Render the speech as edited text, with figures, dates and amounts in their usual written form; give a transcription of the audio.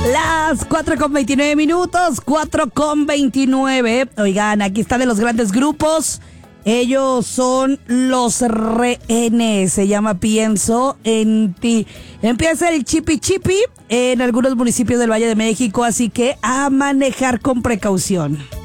Las 4:29, 4:29. Oigan, aquí está de los grandes grupos. Ellos son Los Rehenes. Se llama Pienso en Ti. Empieza el chipi chipi en algunos municipios del Valle de México, así que a manejar con precaución.